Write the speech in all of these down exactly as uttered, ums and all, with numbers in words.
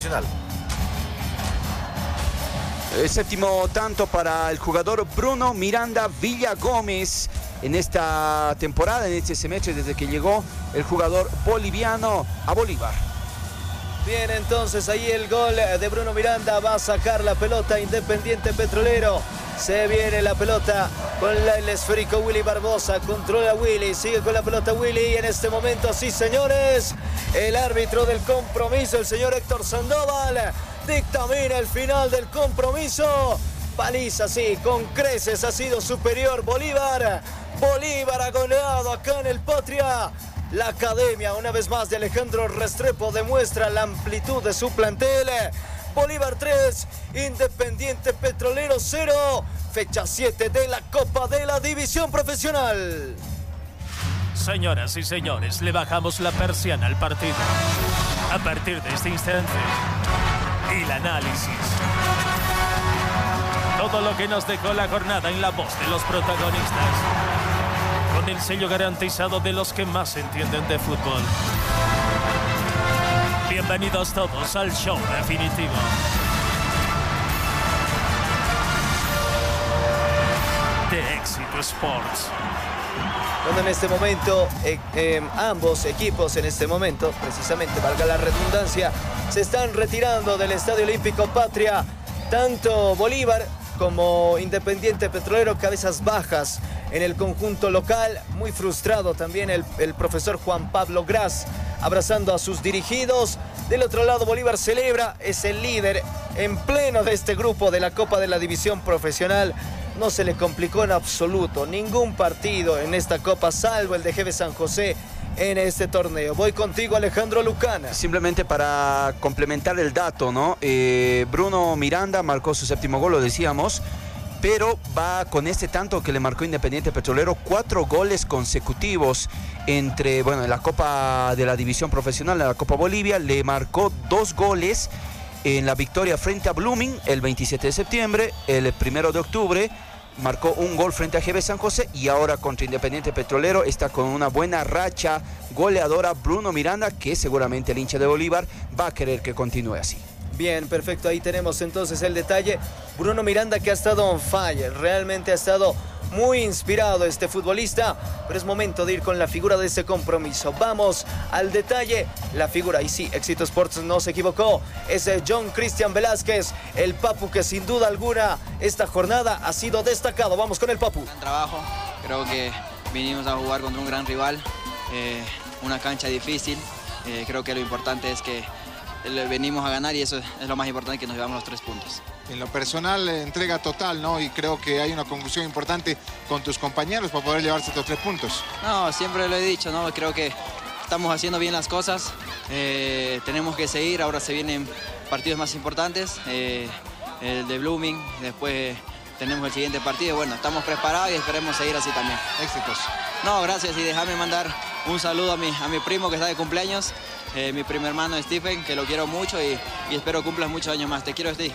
El séptimo tanto para el jugador Bruno Miranda Villagómez en esta temporada, en este semestre, desde que llegó el jugador boliviano a Bolívar. Bien, entonces ahí el gol de Bruno Miranda, va a sacar la pelota Independiente Petrolero. Se viene la pelota con la, el esférico Willy Barbosa, controla Willy, sigue con la pelota Willy y en este momento, sí señores, el árbitro del compromiso, el señor Héctor Sandoval, dictamina el final del compromiso. Paliza, sí, con creces ha sido superior Bolívar. Bolívar ha goleado acá en el Patria. La academia, una vez más, de Alejandro Restrepo demuestra la amplitud de su plantel. Bolívar tres, Independiente Petrolero cero. Fecha siete de la Copa de la División Profesional. Señoras y señores, le bajamos la persiana al partido. A partir de este instante, el análisis. Todo lo que nos dejó la jornada en la voz de los protagonistas. Con el sello garantizado de los que más entienden de fútbol. Bienvenidos todos al show definitivo. De Éxito Sports. Cuando en este momento, eh, eh, ambos equipos en este momento, precisamente, valga la redundancia, se están retirando del Estadio Olímpico Patria. Tanto Bolívar como Independiente Petrolero, cabezas bajas en el conjunto local. Muy frustrado también el, el profesor Juan Pablo Gras, abrazando a sus dirigidos. Del otro lado, Bolívar celebra, es el líder en pleno de este grupo de la Copa de la División Profesional. No se le complicó en absoluto ningún partido en esta Copa, salvo el de G B San José en este torneo. Voy contigo, Alejandro Lucana. Simplemente para complementar el dato, ¿no? Eh, Bruno Miranda marcó su séptimo gol, lo decíamos, pero va con este tanto que le marcó Independiente Petrolero, cuatro goles consecutivos entre, bueno, en la Copa de la División Profesional, en la Copa Bolivia, le marcó dos goles en la victoria frente a Blooming el veintisiete de septiembre, el primero de octubre, marcó un gol frente a G B San José y ahora contra Independiente Petrolero está con una buena racha goleadora Bruno Miranda, que seguramente el hincha de Bolívar va a querer que continúe así. Bien, perfecto, ahí tenemos entonces el detalle. Bruno Miranda, que ha estado on fire, realmente ha estado muy inspirado este futbolista, pero es momento de ir con la figura de ese compromiso. Vamos al detalle, la figura, y sí, Éxito Sports no se equivocó, es John Cristian Velázquez, el Papu, que sin duda alguna esta jornada ha sido destacado. Vamos con el Papu. Gran trabajo, creo que vinimos a jugar contra un gran rival, eh, una cancha difícil, eh, creo que lo importante es que venimos a ganar y eso es lo más importante, que nos llevamos los tres puntos. En lo personal, entrega total, ¿no? Y creo que hay una conclusión importante con tus compañeros para poder llevarse estos tres puntos. No, siempre lo he dicho, ¿no? Creo que estamos haciendo bien las cosas, eh, tenemos que seguir, ahora se vienen partidos más importantes, eh, el de Blooming, después tenemos el siguiente partido, bueno, estamos preparados y esperemos seguir así también. Éxitos. No, gracias, y déjame mandar un saludo a mi, a mi primo que está de cumpleaños, eh, mi primo hermano Stephen, que lo quiero mucho y, y espero cumplas muchos años más. Te quiero, Steve.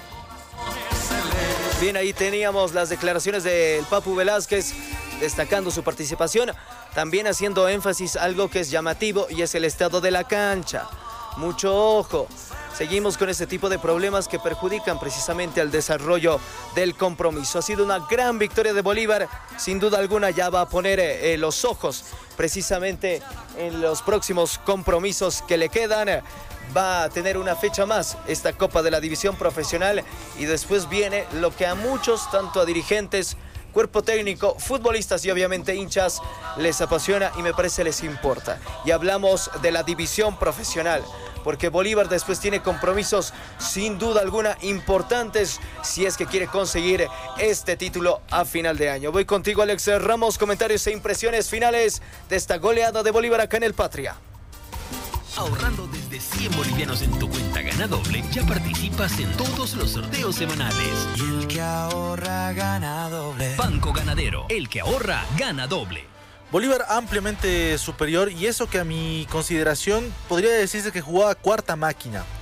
Bien, ahí teníamos las declaraciones del Papu Velázquez, destacando su participación, también haciendo énfasis a algo que es llamativo y es el estado de la cancha. Mucho ojo. Seguimos con este tipo de problemas que perjudican precisamente al desarrollo del compromiso. Ha sido una gran victoria de Bolívar. Sin duda alguna ya va a poner eh, los ojos precisamente en los próximos compromisos que le quedan. Va a tener una fecha más esta Copa de la División Profesional y después viene lo que a muchos, tanto a dirigentes, cuerpo técnico, futbolistas y obviamente hinchas, les apasiona y me parece les importa. Y hablamos de la División Profesional, porque Bolívar después tiene compromisos sin duda alguna importantes si es que quiere conseguir este título a final de año. Voy contigo, Alex Ramos, comentarios e impresiones finales de esta goleada de Bolívar acá en el Patria. Ahorrando desde cien bolivianos en tu cuenta Gana Doble, ya participas en todos los sorteos semanales. Y el que ahorra gana doble. Banco Ganadero, el que ahorra gana doble. Bolívar ampliamente superior y eso que a mi consideración podría decirse que jugaba cuarta máquina.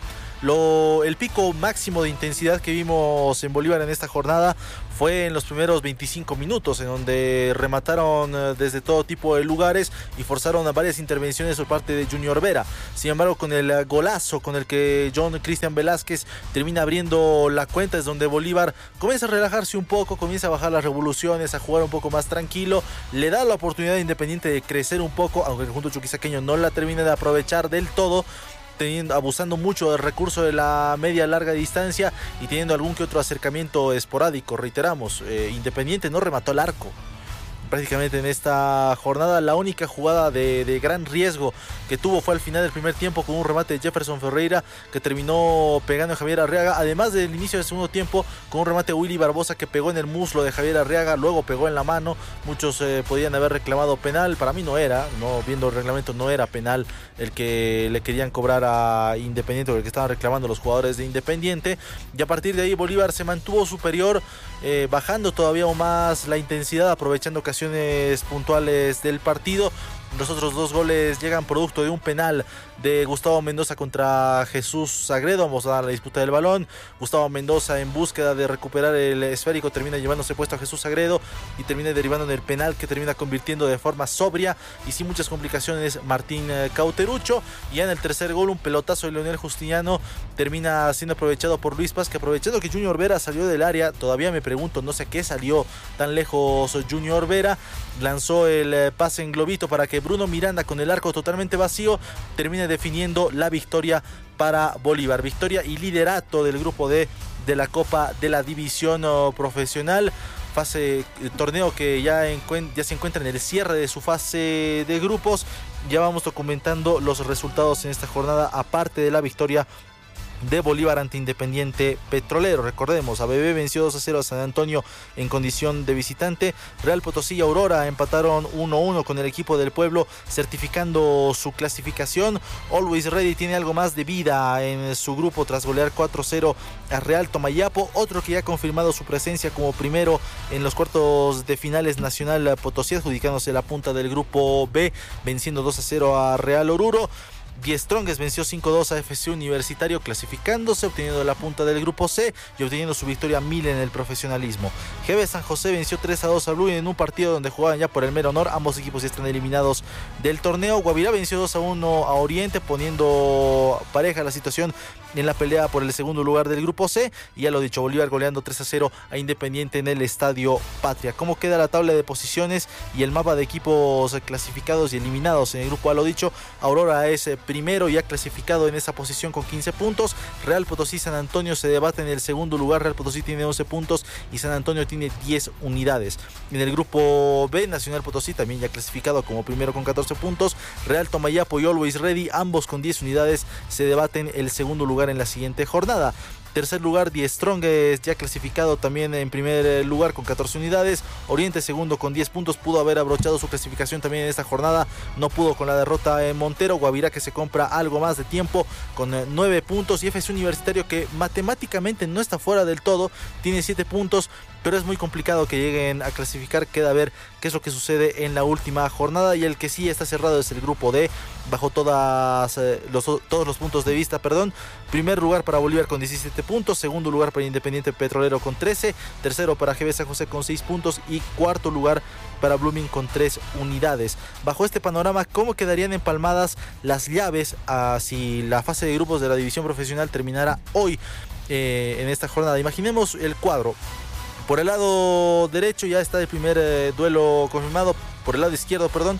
Lo, el pico máximo de intensidad que vimos en Bolívar en esta jornada fue en los primeros veinticinco minutos, en donde remataron desde todo tipo de lugares y forzaron a varias intervenciones por parte de Junior Vera. Sin embargo, con el golazo con el que John Cristian Velázquez termina abriendo la cuenta, es donde Bolívar comienza a relajarse un poco, comienza a bajar las revoluciones, a jugar un poco más tranquilo, le da la oportunidad a Independiente de crecer un poco, aunque el conjunto chuquisaqueño no la termina de aprovechar del todo, teniendo, abusando mucho del recurso de la media larga distancia y teniendo algún que otro acercamiento esporádico. Reiteramos, eh, Independiente no remató el arco prácticamente en esta jornada. La única jugada de, de gran riesgo que tuvo fue al final del primer tiempo con un remate de Jefferson Ferreira que terminó pegando a Javier Arriaga, además del inicio del segundo tiempo con un remate de Willy Barbosa que pegó en el muslo de Javier Arriaga, luego pegó en la mano. Muchos eh, podían haber reclamado penal, para mí no era, no viendo el reglamento no era penal el que le querían cobrar a Independiente o el que estaban reclamando los jugadores de Independiente, y a partir de ahí Bolívar se mantuvo superior, eh, bajando todavía más la intensidad, aprovechando ocasiones puntuales del partido. Los otros dos goles llegan producto de un penal de Gustavo Mendoza contra Jesús Sagredo. Vamos a dar la disputa del balón. Gustavo Mendoza, en búsqueda de recuperar el esférico, termina llevándose puesto a Jesús Sagredo y termina derivando en el penal que termina convirtiendo de forma sobria y sin muchas complicaciones Martín Cauterucho. Y ya en el tercer gol, un pelotazo de Leonel Justiniano termina siendo aprovechado por Luis Paz, que aprovechando que Junior Vera salió del área, todavía me pregunto, no sé qué salió tan lejos Junior Vera, lanzó el pase en globito para que Bruno Miranda, con el arco totalmente vacío, termina definiendo la victoria para Bolívar. Victoria y liderato del grupo D de la Copa de la División Profesional. Fase, torneo que ya, ya se encuentra en el cierre de su fase de grupos. Ya vamos documentando los resultados en esta jornada, aparte de la victoria de Bolívar ante Independiente Petrolero. Recordemos, A B B venció dos a cero a San Antonio en condición de visitante. Real Potosí y Aurora empataron uno a uno con el equipo del pueblo, certificando su clasificación. Always Ready tiene algo más de vida en su grupo tras golear cuatro a cero a Real Tomayapo, otro que ya ha confirmado su presencia como primero en los cuartos de finales Nacional Potosí, adjudicándose la punta del grupo B, venciendo dos a cero a Real Oruro. Die Strongest venció cinco a dos a F C Universitario, clasificándose, obteniendo la punta del grupo C y obteniendo su victoria mil en el profesionalismo. G B San José venció tres a dos a Blue en un partido donde jugaban ya por el mero honor. Ambos equipos ya están eliminados del torneo. Guavirá venció dos a uno a Oriente, poniendo pareja la situación en la pelea por el segundo lugar del grupo C. Y ya lo dicho, Bolívar goleando tres a cero a Independiente en el Estadio Patria. ¿Cómo queda la tabla de posiciones y el mapa de equipos clasificados y eliminados en el grupo A? Lo dicho, Aurora es primero, ya clasificado en esa posición con quince puntos. Real Potosí y San Antonio se debaten en el segundo lugar. Real Potosí tiene once puntos y San Antonio tiene diez unidades. En el grupo B, Nacional Potosí también ya clasificado como primero con catorce puntos. Real Tomayapo y Always Ready, ambos con diez unidades, se debaten el segundo lugar en la siguiente jornada. Tercer lugar, Die Strongest, ya clasificado también en primer lugar con catorce unidades. Oriente segundo con diez puntos, pudo haber abrochado su clasificación también en esta jornada, no pudo con la derrota en Montero. Guavirá, que se compra algo más de tiempo con nueve puntos, y F C Universitario, que matemáticamente no está fuera del todo, tiene siete puntos, pero es muy complicado que lleguen a clasificar. Queda a ver qué es lo que sucede en la última jornada, y el que sí está cerrado es el grupo D, bajo todas, eh, los, todos los puntos de vista, perdón. Primer lugar para Bolívar con diecisiete puntos, segundo lugar para Independiente Petrolero con trece, tercero para G B San José con seis puntos y cuarto lugar para Blooming con tres unidades. Bajo este panorama, ¿cómo quedarían empalmadas las llaves uh, si la fase de grupos de la división profesional terminara hoy eh, en esta jornada? Imaginemos el cuadro. Por el lado derecho ya está el primer eh, duelo confirmado. Por el lado izquierdo, perdón,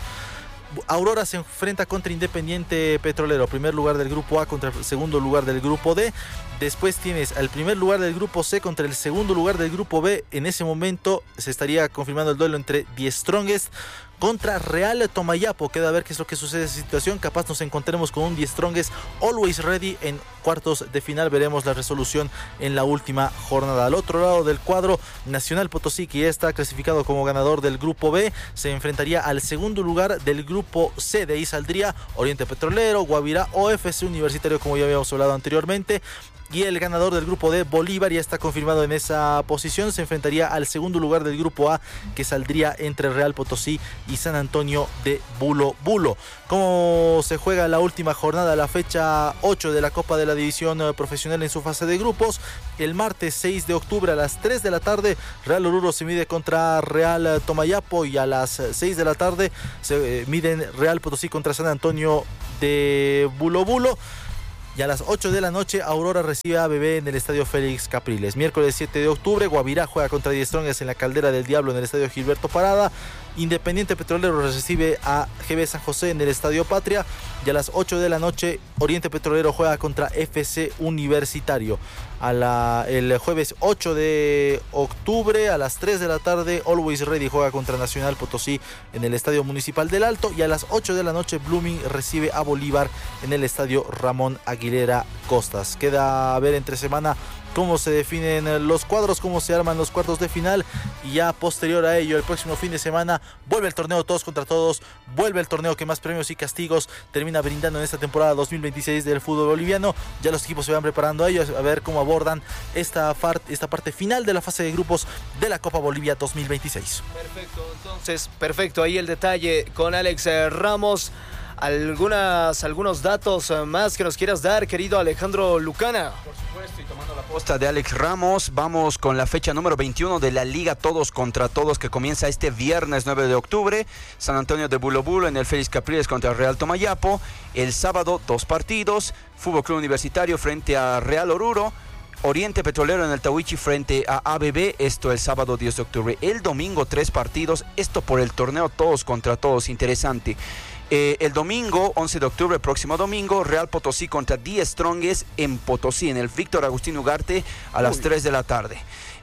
Aurora se enfrenta contra Independiente Petrolero, primer lugar del grupo A contra el segundo lugar del grupo D. Después tienes al primer lugar del grupo C contra el segundo lugar del grupo B. En ese momento se estaría confirmando el duelo entre Die Strongest contra Real Tomayapo. Queda a ver qué es lo que sucede en esa situación. Capaz nos encontremos con un Die Strongest Always Ready en cuartos de final. Veremos la resolución en la última jornada. Al otro lado del cuadro, Nacional Potosí, que ya está clasificado como ganador del grupo B, se enfrentaría al segundo lugar del grupo C. De ahí saldría Oriente Petrolero, Guavirá o F C Universitario, como ya habíamos hablado anteriormente. y el ganador del grupo D, Bolívar, ya está confirmado en esa posición, se enfrentaría al segundo lugar del grupo A, que saldría entre Real Potosí y San Antonio de Bulo Bulo. ¿Cómo se juega la última jornada, la fecha ocho de la Copa de la División Profesional en su fase de grupos? El martes seis de octubre a las tres de la tarde, Real Oruro se mide contra Real Tomayapo, y a las seis de la tarde se miden Real Potosí contra San Antonio de Bulo Bulo. Y a las ocho de la noche, Aurora recibe a A B B en el Estadio Félix Capriles. Miércoles siete de octubre, Guavirá juega contra Die Strongest en la Caldera del Diablo en el Estadio Gilberto Parada. Independiente Petrolero recibe a G B San José en el Estadio Patria. Y a las ocho de la noche, Oriente Petrolero juega contra F C Universitario. A la, el jueves ocho de octubre, a las tres de la tarde, Always Ready juega contra Nacional Potosí en el Estadio Municipal del Alto. Y a las ocho de la noche, Blooming recibe a Bolívar en el Estadio Ramón Aguilera Costas. Queda a ver entre semana cómo se definen los cuadros, cómo se arman los cuartos de final, y ya posterior a ello, el próximo fin de semana, vuelve el torneo todos contra todos, vuelve el torneo que más premios y castigos termina brindando en esta temporada dos mil veintiséis del fútbol boliviano. Ya los equipos se van preparando a ellos, a ver cómo abordan esta, esta parte final de la fase de grupos de la Copa Bolivia dos mil veintiséis. Perfecto, entonces, perfecto, ahí el detalle con Alex Ramos. Algunas, algunos datos más que nos quieras dar, querido Alejandro Lucana. Por supuesto, y tomando la posta de Alex Ramos, vamos con la fecha número veintiuno de la Liga Todos contra Todos, que comienza este viernes nueve de octubre. San Antonio de Bulo Bulo en el Félix Capriles contra Real Tomayapo. El sábado, dos partidos. Fútbol Club Universitario frente a Real Oruro. Oriente Petrolero en el Tawichi frente a A B B, esto el sábado diez de octubre. El domingo, tres partidos, esto por el torneo Todos contra Todos, interesante. Eh, el domingo, once de octubre, próximo domingo, Real Potosí contra Die Strongest en Potosí, en el Víctor Agustín Ugarte, a las Uy. tres de la tarde.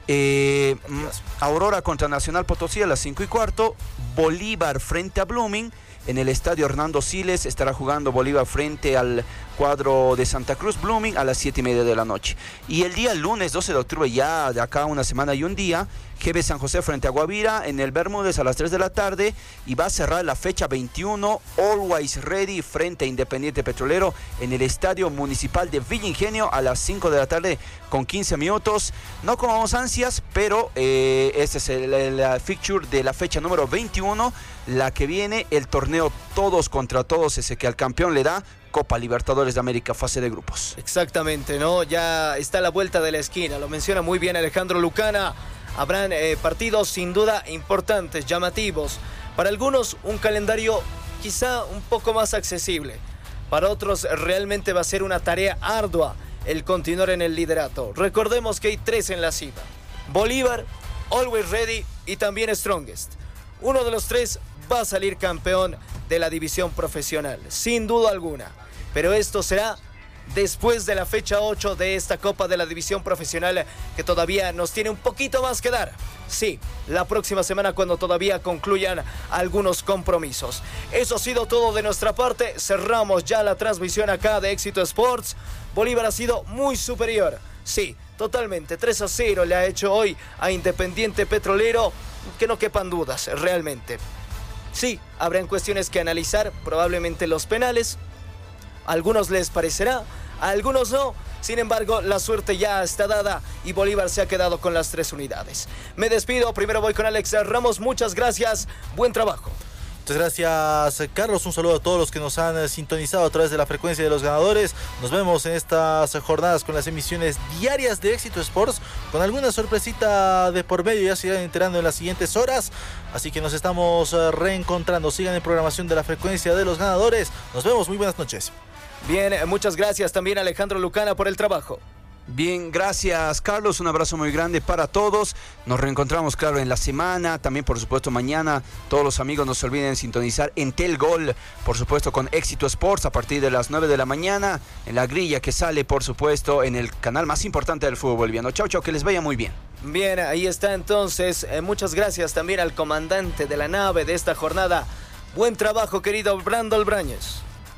Eh, Aurora contra Nacional Potosí a las cinco y cuarto. Bolívar frente a Blooming en el Estadio Hernando Siles. Estará jugando Bolívar frente al cuadro de Santa Cruz. Blooming a las siete y media de la noche. Y el día lunes doce de octubre, ya de acá una semana y un día, G B San José frente a Guavira en el Bermúdez a las tres de la tarde, y va a cerrar la fecha veintiuno Always Ready frente a Independiente Petrolero en el Estadio Municipal de Villa Ingenio a las cinco de la tarde con quince minutos. No comamos ansias, pero eh, este es el, el, el fixture de la fecha número veintiuno, la que viene, el torneo Todos contra Todos, ese que al campeón le da Copa Libertadores de América, fase de grupos. Exactamente, ¿no? Ya está a la vuelta de la esquina, lo menciona muy bien Alejandro Lucana. Habrán eh, partidos sin duda importantes, llamativos. Para algunos un calendario quizá un poco más accesible. Para otros realmente va a ser una tarea ardua el continuar en el liderato. Recordemos que hay tres en la cima: Bolívar, Always Ready y también Strongest. Uno de los tres va a salir campeón de la división profesional, sin duda alguna. Pero esto será después de la fecha ocho de esta Copa de la División Profesional, que todavía nos tiene un poquito más que dar. Sí, la próxima semana, cuando todavía concluyan algunos compromisos. Eso ha sido todo de nuestra parte. Cerramos ya la transmisión acá de Éxito Sports. Bolívar ha sido muy superior. Sí, totalmente. tres a cero le ha hecho hoy a Independiente Petrolero. Que no quepan dudas, realmente. Sí, habrán cuestiones que analizar, probablemente los penales. A algunos les parecerá, a algunos no. Sin embargo, la suerte ya está dada y Bolívar se ha quedado con las tres unidades. Me despido, primero voy con Alex Ramos. Muchas gracias, buen trabajo. Muchas gracias, Carlos. Un saludo a todos los que nos han sintonizado a través de la frecuencia de los ganadores. Nos vemos en estas jornadas con las emisiones diarias de Éxito Sports, con alguna sorpresita de por medio. Ya se irán enterando en las siguientes horas. Así que nos estamos reencontrando. Sigan en programación de la frecuencia de los ganadores. Nos vemos, muy buenas noches. Bien, muchas gracias también Alejandro Lucana por el trabajo. Bien, gracias Carlos, un abrazo muy grande para todos. Nos reencontramos, claro, en la semana, también por supuesto mañana. Todos los amigos no se olviden sintonizar en Telgol, por supuesto con Éxito Sports a partir de las nueve de la mañana, en la grilla que sale, por supuesto, en el canal más importante del fútbol boliviano. Chau, chau, que les vaya muy bien. Bien, ahí está entonces. Eh, muchas gracias también al comandante de la nave de esta jornada. Buen trabajo, querido Brandon Brañez.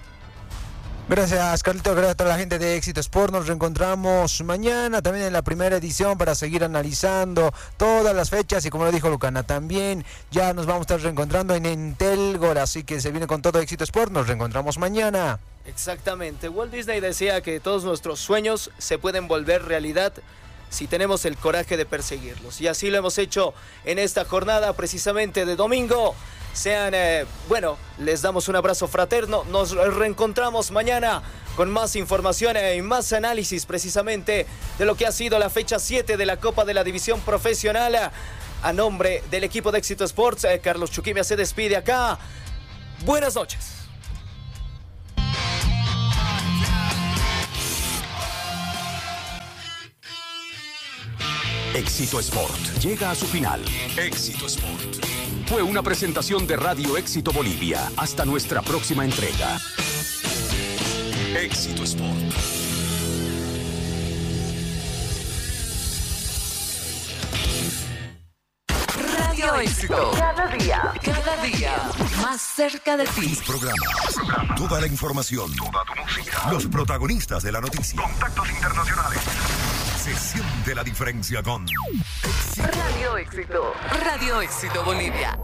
Gracias, Carlito, gracias a toda la gente de Éxito Sport. Nos reencontramos mañana también en la primera edición para seguir analizando todas las fechas, y como lo dijo Lucana, también ya nos vamos a estar reencontrando en Telgol, así que se viene con todo Éxito Sport. Nos reencontramos mañana. Exactamente. Walt Disney decía que todos nuestros sueños se pueden volver realidad si tenemos el coraje de perseguirlos. Y así lo hemos hecho en esta jornada precisamente de domingo. Sean, eh, bueno, les damos un abrazo fraterno. Nos reencontramos mañana con más información y más análisis precisamente de lo que ha sido la fecha siete de la Copa de la División Profesional. A nombre del equipo de Éxito Sports, eh, Carlos Chuquimia se despide acá. Buenas noches. Éxito Sport llega a su final. Éxito Sport fue una presentación de Radio Éxito Bolivia. Hasta nuestra próxima entrega. Éxito Sport. Radio Éxito. Cada día, cada día, más cerca de ti. Tus programas, toda la información, toda tu música, los protagonistas de la noticia, contactos internacionales. Se siente la diferencia con Radio Éxito. Radio Éxito Bolivia.